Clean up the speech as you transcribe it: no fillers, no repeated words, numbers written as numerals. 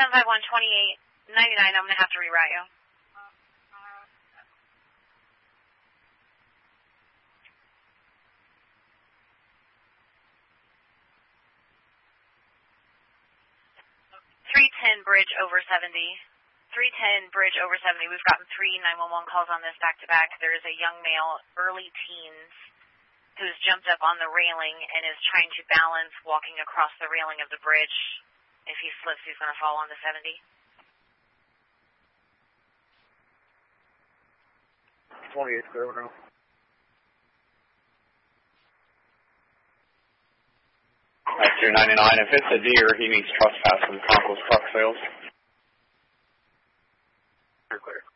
751-2899, I'm going to have to reroute you. Bridge over 70. 310 Bridge over 70. We've gotten 3 911 calls on this back-to-back. There is a young male, early teens, who's jumped up on the railing and is trying to balance walking across the railing of the bridge. If he slips, he's going to fall on the 70. 28 clear now. At 299, if it's a deer, he needs trespass from Conco's Truck Sales. Clear.